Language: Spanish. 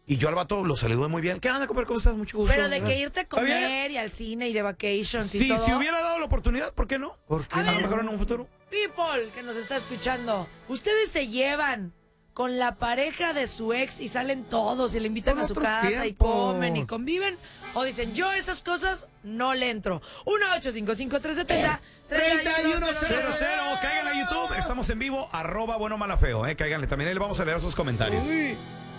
Y yo al vato lo saludé muy bien. ¿Qué onda, compadre? ¿Cómo estás? Mucho gusto. Pero de que irte a comer y al cine y de vacations y Sí, todo. si hubiera dado la oportunidad, ¿por qué no? A A lo ver. mejor en un futuro. People que nos está escuchando, ¿ustedes se llevan con la pareja de su ex y salen todos y le invitan Son a su otros casa y tiempos. comen y conviven? ¿O dicen, yo esas cosas no le entro? 1-855-370-3100. Caigan a YouTube. Estamos en vivo. @buenomalafeo. Cáiganle. También ahí le vamos a leer sus comentarios. Uy.